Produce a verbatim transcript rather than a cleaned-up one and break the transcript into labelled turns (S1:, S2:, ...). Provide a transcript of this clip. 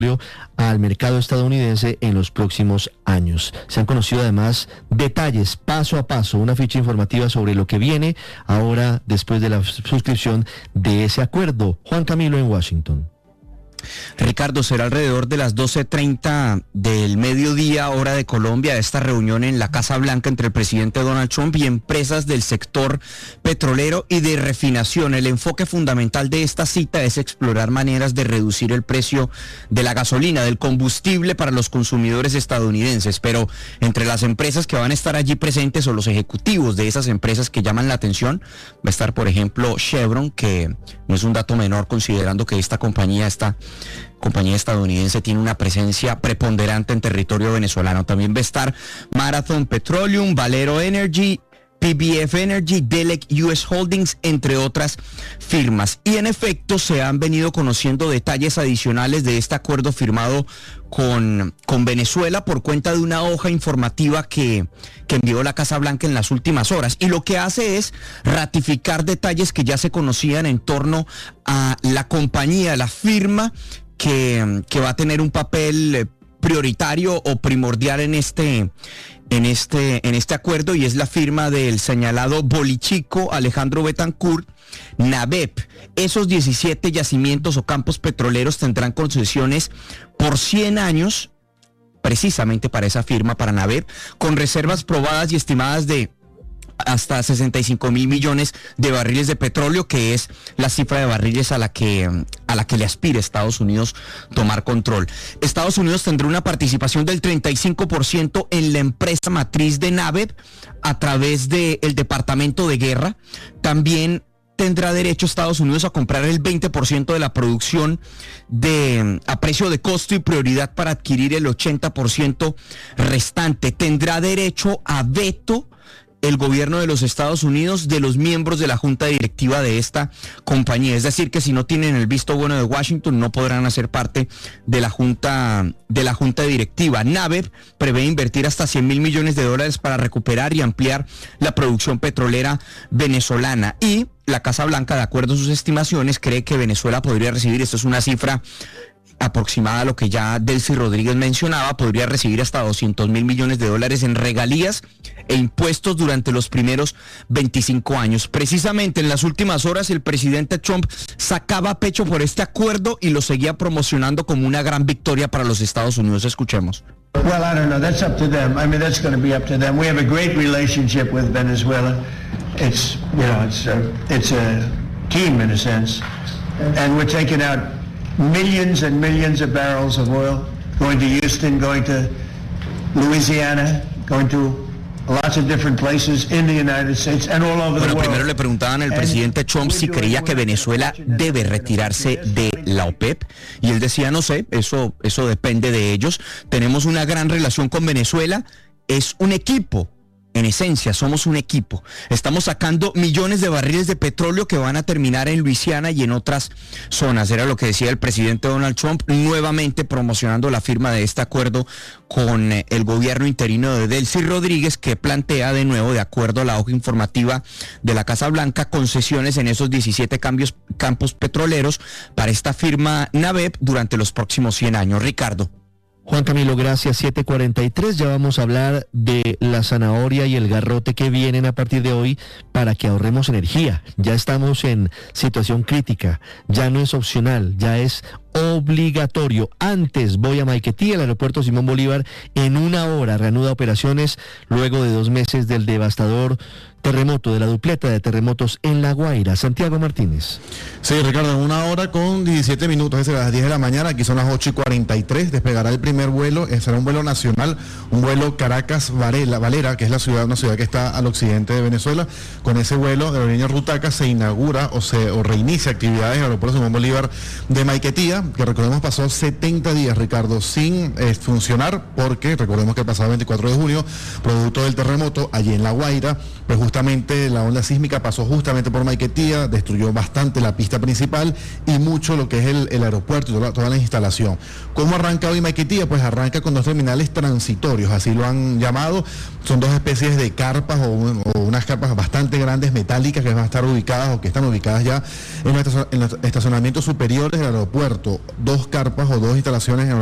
S1: al mercado estadounidense en los próximos años. Se han conocido además detalles paso a paso, una ficha informativa sobre lo que viene ahora después de la suscripción de ese acuerdo. Juan Camilo en Washington.
S2: Ricardo, será alrededor de las doce treinta del mediodía, hora de Colombia, esta reunión en la Casa Blanca entre el presidente Donald Trump y empresas del sector petrolero y de refinación. El enfoque fundamental de esta cita es explorar maneras de reducir el precio de la gasolina, del combustible para los consumidores estadounidenses, pero entre las empresas que van a estar allí presentes o los ejecutivos de esas empresas que llaman la atención, va a estar, por ejemplo, Chevron, que no es un dato menor considerando que esta compañía está compañía estadounidense tiene una presencia preponderante en territorio venezolano. También va a estar Marathon Petroleum, Valero Energy, P B F Energy, Delek U S Holdings, entre otras firmas. Y en efecto se han venido conociendo detalles adicionales de este acuerdo firmado con, con Venezuela por cuenta de una hoja informativa que, que envió la Casa Blanca en las últimas horas. Y lo que hace es ratificar detalles que ya se conocían en torno a la compañía, la firma que, que va a tener un papel prioritario o primordial en este, en este, en este acuerdo, y es la firma del señalado bolichico Alejandro Betancourt, NABEP. Esos diecisiete yacimientos o campos petroleros tendrán concesiones por cien años, precisamente para esa firma, para NABEP, con reservas probadas y estimadas de hasta sesenta y cinco mil millones de barriles de petróleo, que es la cifra de barriles a la que a la que le aspira Estados Unidos tomar control. Estados Unidos tendrá una participación del treinta y cinco por ciento en la empresa matriz de NABEP a través del Departamento de Guerra. También tendrá derecho Estados Unidos a comprar el veinte por ciento de la producción de, a precio de costo y prioridad para adquirir el ochenta por ciento restante. Tendrá derecho a veto el gobierno de los Estados Unidos de los miembros de la junta directiva de esta compañía. Es decir, que si no tienen el visto bueno de Washington, no podrán hacer parte de la junta, de la junta directiva. NABEP prevé invertir hasta cien mil millones de dólares para recuperar y ampliar la producción petrolera venezolana. Y la Casa Blanca, de acuerdo a sus estimaciones, cree que Venezuela podría recibir, esto es una cifra aproximada a lo que ya Delcy Rodríguez mencionaba, podría recibir hasta doscientos mil millones de dólares en regalías e impuestos durante los primeros veinticinco años. Precisamente en las últimas horas el presidente Trump sacaba pecho por este acuerdo y lo seguía promocionando como una gran victoria para los Estados Unidos. Escuchemos.
S3: Well, I don't know. That's up to them. I mean, that's going to be up to them. We have a great relationship with Venezuela. It's, you know, it's a, it's a team in a sense. And we're taking out millions and millions of barrels of oil, going to Houston, going to Louisiana, going to lots of different places in the United States and all over the world.
S2: Bueno, primero le preguntaban al presidente Trump si creía que Venezuela debe retirarse de la OPEP, y él decía, no sé, eso, eso depende de ellos. Tenemos una gran relación con Venezuela, es un equipo. En esencia, somos un equipo. Estamos sacando millones de barriles de petróleo que van a terminar en Luisiana y en otras zonas. Era lo que decía el presidente Donald Trump, nuevamente promocionando la firma de este acuerdo con el gobierno interino de Delcy Rodríguez, que plantea de nuevo, de acuerdo a la hoja informativa de la Casa Blanca, concesiones en esos diecisiete cambios, campos petroleros para esta firma NABEP durante los próximos cien años. Ricardo.
S1: Juan Camilo, gracias. siete cuarenta y tres, ya vamos a hablar de la zanahoria y el garrote que vienen a partir de hoy para que ahorremos energía. Ya estamos en situación crítica, ya no es opcional, ya es obligatorio. Antes voy a Maiquetía, el aeropuerto Simón Bolívar, en una hora reanuda operaciones luego de dos meses del devastador terremoto, de la dupleta de terremotos en La Guaira. Santiago Martínez.
S4: Sí, Ricardo, en una hora con diecisiete minutos, es a las diez de la mañana, aquí son las ocho y cuarenta y tres, despegará el primer vuelo, será un vuelo nacional, un vuelo Caracas-Varela, Valera, que es la ciudad, una ciudad que está al occidente de Venezuela. Con ese vuelo de la línea Rutaca se inaugura o se o reinicia actividades en el aeropuerto Simón Bolívar de Maiquetía, que recordemos pasó setenta días, Ricardo, sin eh, funcionar, porque recordemos que el pasado veinticuatro de junio, producto del terremoto allí en La Guaira, pues justamente la onda sísmica pasó justamente por Maiquetía, destruyó bastante la pista principal y mucho lo que es el, el aeropuerto y toda, toda la instalación. ¿Cómo arranca hoy Maiquetía? Pues arranca con dos terminales transitorios, así lo han llamado. Son dos especies de carpas o, o unas carpas bastante grandes, metálicas, que van a estar ubicadas o que están ubicadas ya en los, en los estacionamientos superiores del aeropuerto. puesto dos carpas o dos instalaciones en